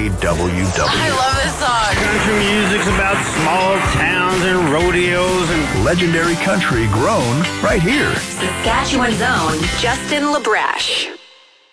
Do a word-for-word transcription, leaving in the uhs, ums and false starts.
K W W. I love this song. Country music's about small towns and rodeos and legendary country grown right here. Saskatchewan's own Justin LaBrash.